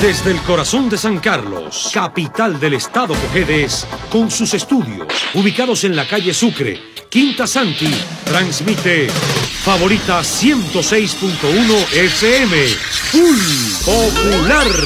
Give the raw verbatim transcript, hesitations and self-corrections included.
Desde el corazón de San Carlos, capital del estado Cojedes, con sus estudios ubicados en la calle Sucre, Quinta Santi, transmite Favorita ciento seis punto uno F M, Full Popular.